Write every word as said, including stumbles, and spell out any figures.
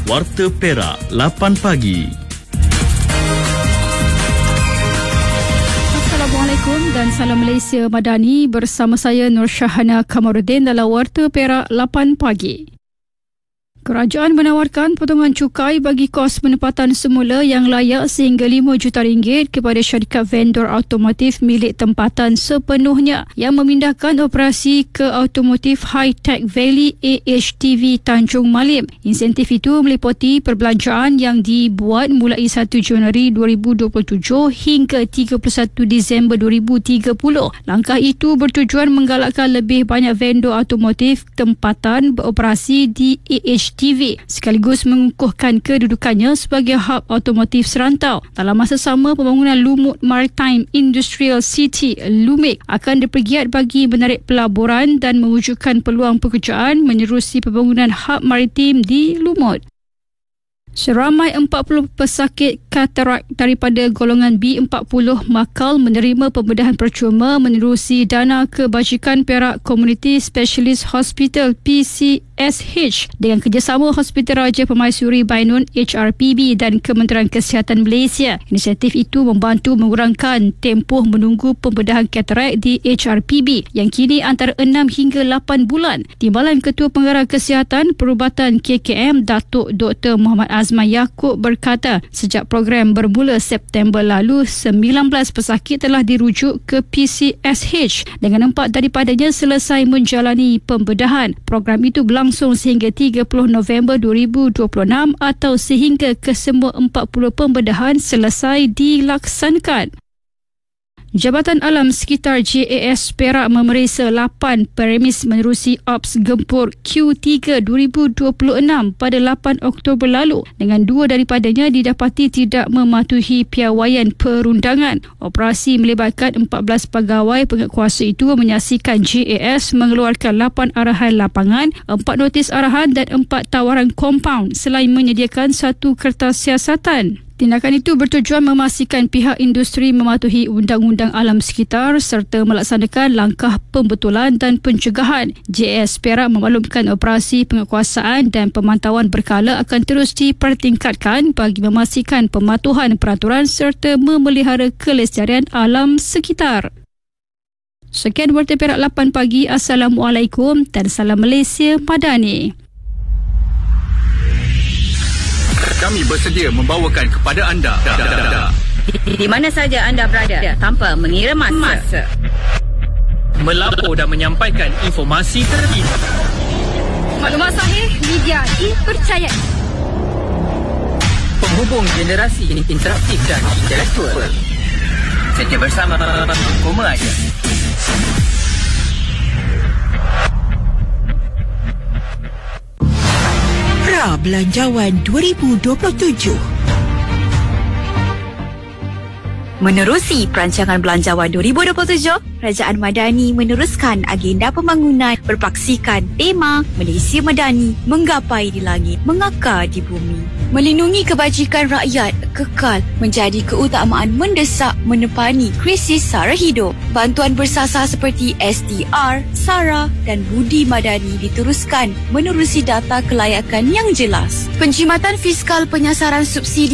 Warta Perak lapan pagi. Assalamualaikum dan salam Malaysia Madani, bersama saya Nur Syahana Kamarudin dalam Warta Perak lapan pagi. Kerajaan menawarkan potongan cukai bagi kos penempatan semula yang layak sehingga lima juta ringgit kepada syarikat vendor automotif milik tempatan sepenuhnya yang memindahkan operasi ke Automotive High Tech Valley A H T V Tanjung Malim. Insentif itu meliputi perbelanjaan yang dibuat mulai satu Januari dua ribu dua puluh tujuh hingga tiga puluh satu Disember dua ribu tiga puluh. Langkah itu bertujuan menggalakkan lebih banyak vendor automotif tempatan beroperasi di A H T V sekaligus mengukuhkan kedudukannya sebagai hub automotif serantau. Dalam masa sama, pembangunan Lumut Maritime Industrial City Lumik akan dipergiat bagi menarik pelaburan dan mewujudkan peluang pekerjaan menerusi pembangunan hub maritim di Lumut. Seramai empat puluh pesakit katarak daripada golongan B empat puluh Makal menerima pembedahan percuma menerusi dana kebajikan Perak Community Specialist Hospital P C S H dengan kerjasama Hospital Raja Permaisuri Bainun H R P B dan Kementerian Kesihatan Malaysia. Inisiatif itu membantu mengurangkan tempoh menunggu pembedahan katarak di H R P B yang kini antara enam hingga lapan bulan. Timbalan Ketua Pengarah Kesihatan Perubatan K K M Datuk Doktor Muhammad Azman Yaakob berkata, sejak program bermula September lalu, sembilan belas pesakit telah dirujuk ke P C S H dengan empat daripadanya selesai menjalani pembedahan. Program itu berlangsung sehingga tiga puluh November dua ribu dua puluh enam atau sehingga kesemua empat puluh pembedahan selesai dilaksanakan. Jabatan Alam Sekitar J A S Perak memeriksa lapan premis menerusi Ops Gempur Q tiga dua ribu dua puluh enam pada lapan Oktober lalu dengan dua daripadanya didapati tidak mematuhi piawaian perundangan. Operasi melibatkan empat belas pegawai penguatkuasa itu menyaksikan J A S mengeluarkan lapan arahan lapangan, empat notis arahan dan empat tawaran kompaun selain menyediakan satu kertas siasatan. Tindakan itu bertujuan memastikan pihak industri mematuhi undang-undang alam sekitar serta melaksanakan langkah pembetulan dan pencegahan. J A S Perak memaklumkan operasi penguatkuasaan dan pemantauan berkala akan terus dipertingkatkan bagi memastikan pematuhan peraturan serta memelihara kelestarian alam sekitar. Sekian Warta Perak lapan pagi. Assalamualaikum dan salam Malaysia Madani. Kami bersedia membawakan kepada anda di, di mana saja anda berada tanpa mengira masa. masa. Melapor dan menyampaikan informasi terkini. Maklumat sahih, media dipercayai. Penghubung generasi interaktif dan intelektual. Setia bersama Koma Aja. Pra Belanjawan dua ribu dua puluh tujuh. Menerusi perancangan belanjawan dua ribu dua puluh tujuh, Kerajaan Madani meneruskan agenda pembangunan berpaksikan tema Malaysia Madani menggapai di langit, mengakar di bumi. Melindungi kebajikan rakyat kekal menjadi keutamaan mendesak menepani krisis sara hidup. Bantuan bersasar seperti S D R, SARA dan Budi Madani diteruskan menerusi data kelayakan yang jelas. Penjimatan fiskal penyasaran subsidi